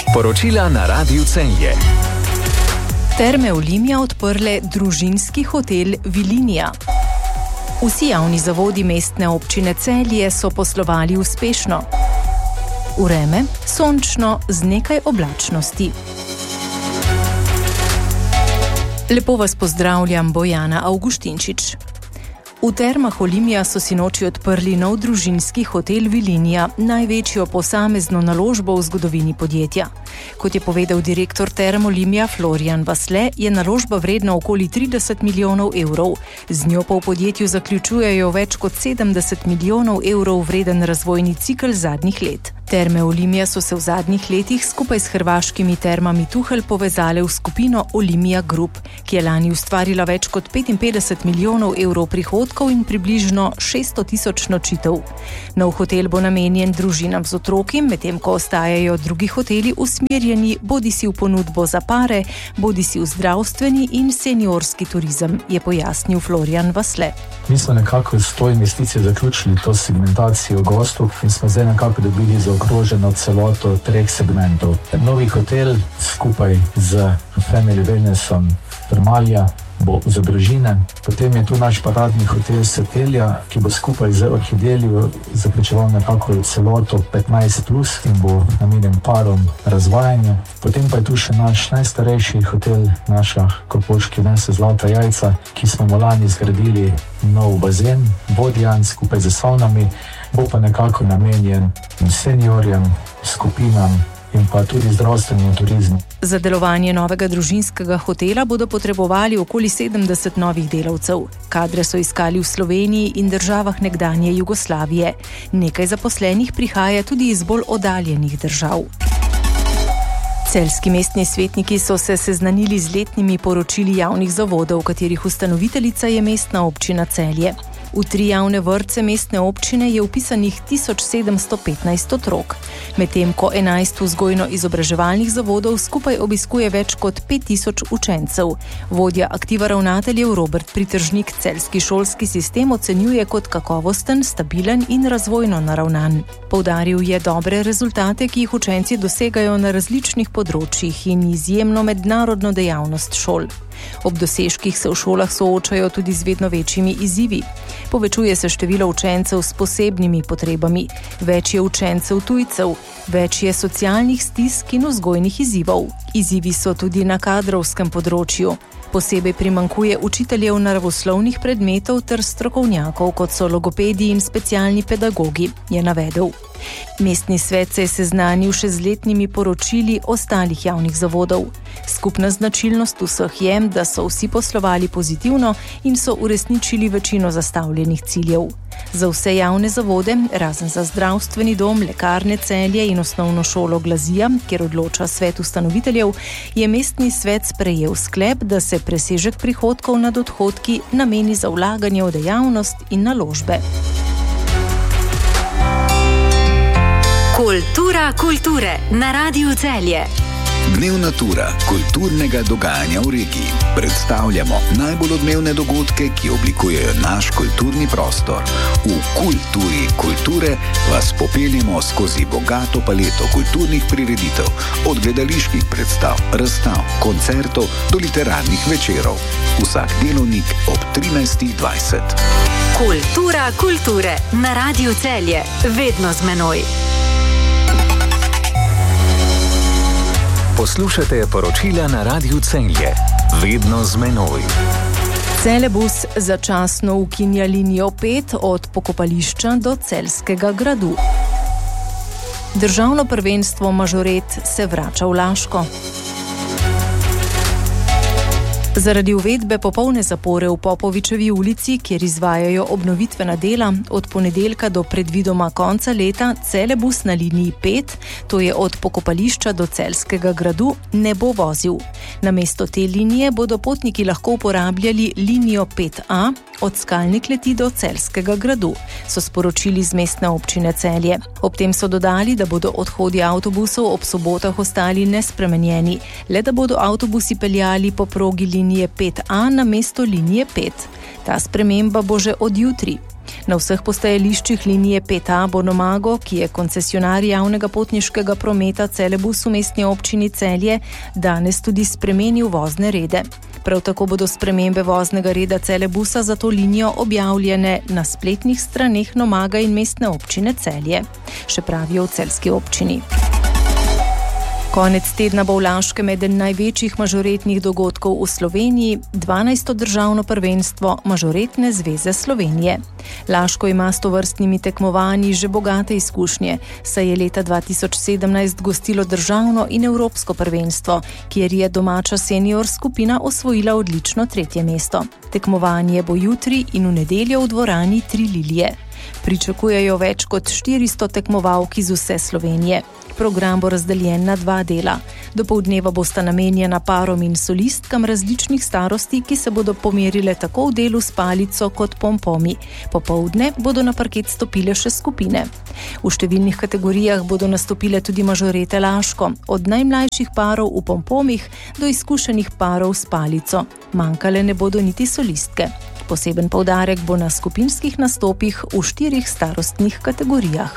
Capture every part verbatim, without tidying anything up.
Poročila na Radiu Celje. Terme Olimia odprle družinski hotel Vilinija. Vsi javni zavodi mestne občine Celje so poslovali uspešno. Vreme sončno z nekaj oblačnosti. Lepo vas pozdravljam, Bojana Avguštinčič. V termah Olimia so sinoči odprli nov družinski hotel Vilinija, največjo posamezno naložbo v zgodovini podjetja. Kot je povedal direktor term Olimia Florian Vasle, je naložba vredna okoli trideset milijonov evrov. Z njo pa v podjetju zaključujejo več kot sedemdeset milijonov evrov vreden razvojni cikel zadnjih let. Terme Olimia so se v zadnjih letih skupaj s hrvaškimi termami Tuhelj povezale v skupino Olimia Group, ki je lani ustvarila več kot petinpetdeset milijonov evrov prihodkov in približno šeststo tisoč nočitev. Nov hotel bo namenjen družinam z otroki, medtem ko ostajajo drugi hoteli usmerjeni bodisi v ponudbo za pare, bodisi v zdravstveni in seniorski turizem, je pojasnil Florian Vasle. Mi smo nekako s to investicijo zaključili to segmentacijo gostov in smo zdaj nekako dobili zaokroženo celoto treh segmentov. Novi hotel skupaj z Family Wellnessom Thermalia bo za družine. Potem je tu naš paradni hotel Setelja, ki bo skupaj z Orhidelijo zaključeval nekako celoto petnajst plus in bo namenjen parom razvajanja. Potem pa je tu še naš najstarejši hotel, naša Kopoški Nese Zlata jajca, ki smo mu lani zgradili nov bazen, vodjan skupaj z savnami, bo pa nekako namenjen seniorjem, skupinam in pa tudi zdravstvenemu turizmu. Za delovanje novega družinskega hotela bodo potrebovali okoli sedemdeset novih delavcev. Kadre so iskali v Sloveniji in državah nekdanje Jugoslavije. Nekaj zaposlenih prihaja tudi iz bolj oddaljenih držav. Celjski mestni svetniki so se seznanili z letnimi poročili javnih zavodov, katerih ustanoviteljica je mestna občina Celje. V tri javne vrtce mestne občine je vpisanih tisoč sedemsto petnajst otrok, medtem ko enajst vzgojno-izobraževalnih zavodov skupaj obiskuje več kot pet tisoč učencev. Vodja aktiva ravnateljev Robert Pritržnik celjski šolski sistem ocenjuje kot kakovosten, stabilen in razvojno naravnan. Poudaril je dobre rezultate, ki jih učenci dosegajo na različnih področjih in izjemno mednarodno dejavnost šol. Ob dosežkih se v šolah soočajo tudi z vedno večjimi izzivi. Povečuje se število učencev s posebnimi potrebami, več je učencev tujcev, več je socialnih stisk in vzgojnih izzivov. Izzivi so tudi na kadrovskem področju. Posebej primanjkuje učiteljev naravoslovnih predmetov ter strokovnjakov, kot so logopedi in specialni pedagogi, je navedel. Mestni svet se je seznanil še z letnimi poročili ostalih javnih zavodov. Skupna značilnost vseh je, da so vsi poslovali pozitivno in so uresničili večino zastavljenih ciljev. Za vse javne zavode, razen za zdravstveni dom, lekarne Celje in osnovno šolo Glazija, kjer odloča svet ustanoviteljev, je mestni svet sprejel sklep, da se presežek prihodkov nad odhodki nameni za vlaganje v dejavnost in naložbe. Kultura kulture na Radiu Celje. Dnevna tura kulturnega dogajanja v regiji. Predstavljamo najbolj odmevne dogodke, ki oblikujejo naš kulturni prostor. V Kulturi kulture vas popeljemo skozi bogato paleto kulturnih prireditev, od gledaliških predstav, razstav, koncertov do literarnih večerov. Vsak delovnik ob trinajstih dvajset. Kultura kulture na Radiu Celje. Vedno z menoj. Poslušate poročila na Radiu Celje. Vedno z menoj. Celebus začasno ukinja linijo pet od Pokopališča do Celjskega gradu. Državno prvenstvo mažoret se vrača v Laško. Zaradi uvedbe popolne zapore v Popovičevi ulici, kjer izvajajo obnovitvena dela, od ponedeljka do predvidoma konca leta Celebus na liniji pet, to je od Pokopališča do Celjskega gradu, ne bo vozil. Namesto te linije bodo potniki lahko uporabljali linijo pet a od Skalne kleti do Celjskega gradu, so sporočili z mestne občine Celje. Ob tem so dodali, da bodo odhodi avtobusov ob sobotah ostali nespremenjeni, le da bodo avtobusi peljali po progi linije pet a na mesto linije pet. Ta sprememba bo že od jutri. Na vseh postajališčih linije pet A Bonomago, ki je koncesionar javnega potniškega prometa Celebus v mestni občini Celje, danes tudi spremenil vozne rede. Prav tako bodo spremembe voznega reda Celebusa za to linijo objavljene na spletnih straneh Nomaga in mestne občine Celje, še pravijo v celjski občini. Konec tedna bo v Laškem eden največjih mažoretnih dogodkov v Sloveniji, dvanajsto državno prvenstvo Mažoretne zveze Slovenije. Laško ima s tovrstnimi tekmovanji že bogate izkušnje, saj je leta dva tisoč sedemnajst gostilo državno in evropsko prvenstvo, kjer je domača senior skupina osvojila odlično tretje mesto. Tekmovanje bo jutri in v nedeljo v dvorani Tri lilije. Pričakujejo več kot štiristo tekmovalk iz vse Slovenije. Program bo razdeljen na dva dela. Dopoldneva bosta namenjena parom in solistkam različnih starosti, ki se bodo pomerile tako v delu s palico kot pompomi. Popoldne bodo na parket stopile še skupine. V številnih kategorijah bodo nastopile tudi mažorete Laško, od najmlajših parov v pompomih do izkušenih parov s palico. Manjkale ne bodo niti solistke. Poseben poudarek bo na skupinskih nastopih v štirih starostnih kategorijah.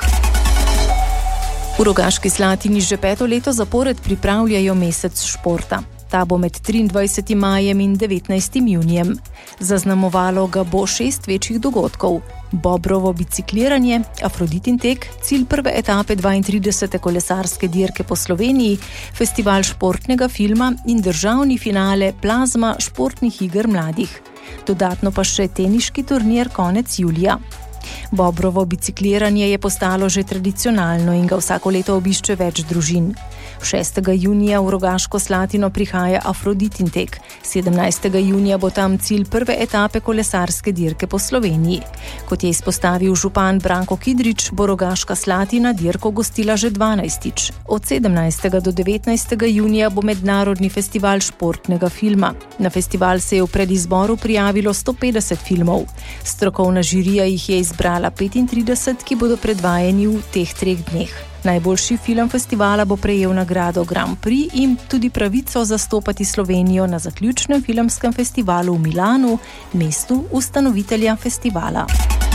V Rogaški Slatini že peto leto zapored pripravljajo mesec športa. Ta bo med triindvajsetim majem in devetnajstim junijem. Zaznamovalo ga bo šest večjih dogodkov. Bobrovo bicikliranje, Afroditin tek, cilj prve etape dvaintridesete kolesarske dirke po Sloveniji, festival športnega filma in državni finale Plazma športnih iger mladih. Dodatno pa še teniški turnir konec julija. Bobrovo bicikliranje je postalo že tradicionalno in ga vsako leto obišče več družin. šestega junija v Rogaško Slatino prihaja Afroditin tek. sedemnajstega junija bo tam cilj prve etape kolesarske dirke po Sloveniji. Kot je izpostavil župan Branko Kidrič, bo Rogaška Slatina dirko gostila že dvanajstič. Od sedemnajstega do devetnajstega junija bo mednarodni festival športnega filma. Na festival se je v predizboru prijavilo sto petdeset filmov. Strokovna žirija jih je izbrala petintrideset, ki bodo predvajani v teh treh dneh. Najboljši film festivala bo prejel nagrado Grand Prix in tudi pravico zastopati Slovenijo na zaključnem filmskem festivalu v Milanu, mestu ustanovitelja festivala.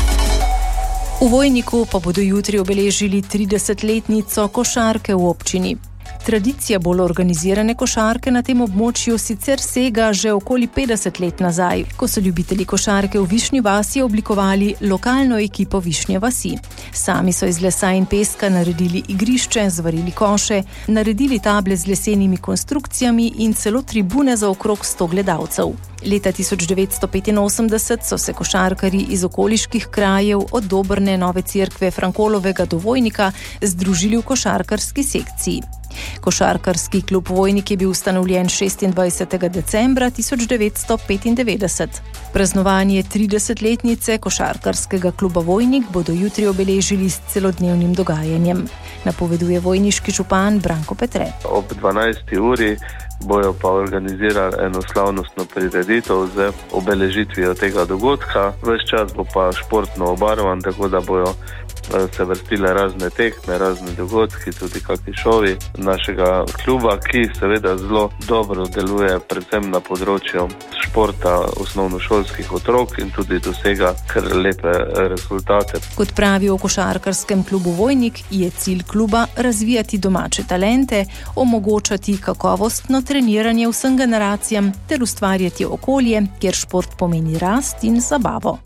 V Vojniku pa bodo jutri obeležili tridesetletnico košarke v občini. Tradicija bolj organizirane košarke na tem območju sicer sega že okoli petdeset let nazaj, ko so ljubitelji košarke v Višnji vasi oblikovali lokalno ekipo Višnje vasi. Sami so iz lesa in peska naredili igrišče, zvarili koše, naredili table z lesenimi konstrukcijami in celo tribune za okrog sto gledalcev. Leta tisoč devetsto petinosemdeset so se košarkarji iz okoliških krajev od Dobrne, Nove Cerkve, Frankolovega do Vojnika združili v košarkarski sekciji. Košarkarski klub Vojnik je bil ustanovljen šestindvajsetega decembra tisoč devetsto petindevetdeset. Praznovanje tridesetletnice košarkarskega kluba Vojnik bodo jutri obeležili s celodnevnim dogajanjem, napoveduje vojniški župan Branko Petre. Ob dvanajsti uri bojo pa organizirali eno slavnostno prireditev z obeležitvijo tega dogodka. Ves čas bo pa športno obarvan, tako da bojo se vrstile razne tekme, razne dogodki, tudi kakšni šovi našega kluba, ki seveda zelo dobro deluje predvsem na področju športa osnovnošolskih otrok in tudi dosega kar lepe rezultate. Kot pravi v košarkarskem klubu Vojnik, je cilj kluba razvijati domače talente, omogočati kakovostno treniranje vsem generacijam ter ustvarjati okolje, kjer šport pomeni rast in zabavo.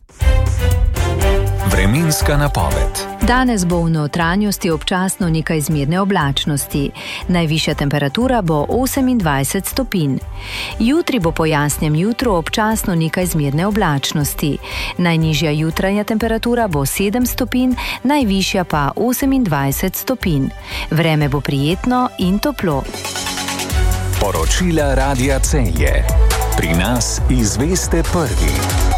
Vremenska napoved. Danes bo v notranjosti občasno nekaj zmerne oblačnosti. Najvišja temperatura bo osemindvajset stopinj. Jutri bo po jasnem jutru občasno nekaj zmerne oblačnosti. Najnižja jutranja temperatura bo sedem stopinj, najvišja pa osemindvajset stopinj. Vreme bo prijetno in toplo. Poročila Radia Celje. Pri nas izveste prvi.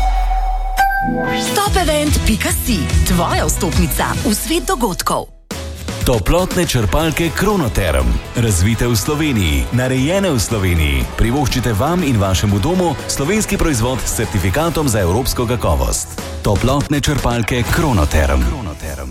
Topevent pika si, tvoja vstopnica v svet dogodkov. Toplotne črpalke Kronoterm. Razvite v Sloveniji, narejene v Sloveniji. Privoščite vam in vašemu domu slovenski proizvod s certifikatom za evropsko kakovost. Toplotne črpalke Kronoterm. Kronoterm.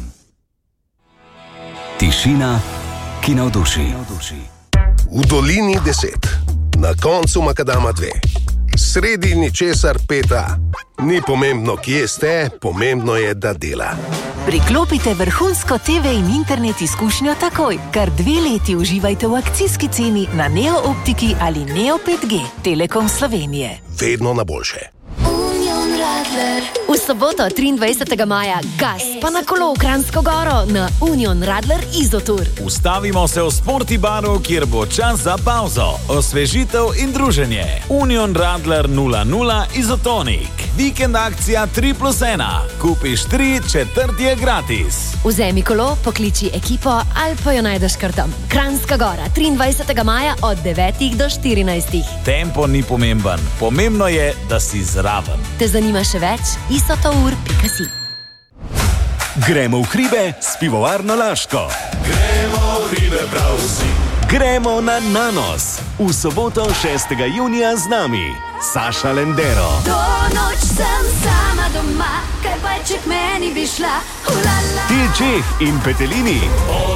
Tišina, ki navduši. V dolini deset, na koncu makadama dve. Sredi ničesar peta. Ni pomembno, kje ste, pomembno je, da dela. Priklopite vrhunsko te ve in internet izkušnjo takoj. Kar dve leti uživajte v akcijski ceni na Neo Optiki ali Neo pet G. Telekom Slovenije. Vedno na boljše. V soboto triindvajsetega maja gas pa na kolo v Kranjsko Goro na Union Radler Izotour. Ustavimo se v Sporti baru, kjer bo čas za pauzo, osvežitev in druženje. Union Radler nula nula Izotonik. Vikend akcija tri plus ena. Kupiš tri, četrti je gratis. Vzemi kolo, pokliči ekipo ali pa jo najdeš kar tam. Kranjska Gora, triindvajsetega maja od devetih do štirinajstih. Tempo ni pomemben, pomembno je, da si zraven. Te zanima še več? izotour pika si. Gremo v hribe s pivovarno Laško. Gremo v hribe prav vsi. Gremo na Nanos. V soboto šestega junija z nami Saša Lendero. Do noč sem sama doma, kaj pa če k meni bi šla. Til Čeh in Petelini.